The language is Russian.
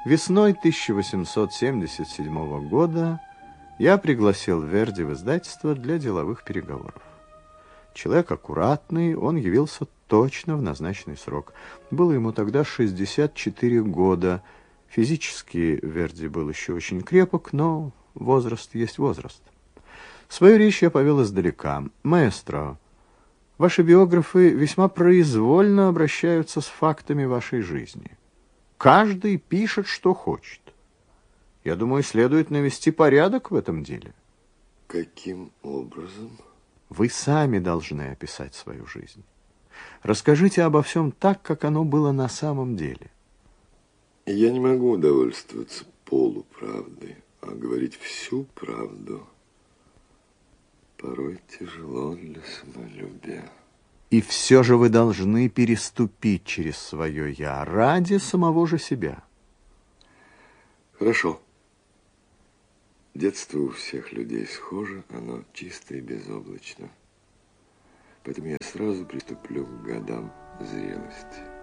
Весной 1877 года я пригласил Верди в издательство для деловых переговоров. Человек аккуратный, он явился точно в назначенный срок. Было ему тогда 64 года. Физически Верди был еще очень крепок, но возраст есть возраст. Свою речь я повел издалека. «Маэстро, ваши биографы весьма произвольно обращаются с фактами вашей жизни. Каждый пишет, что хочет. Я думаю, следует навести порядок в этом деле». Каким образом? Вы сами должны описать свою жизнь. Расскажите обо всем так, как оно было на самом деле. Я не могу удовольствоваться полуправдой, а говорить всю правду порой тяжело для самолюбия. И все же вы должны переступить через свое «я» ради самого же себя. Хорошо. Детство у всех людей схоже, оно чисто и безоблачно. Поэтому я сразу приступлю к годам зрелости.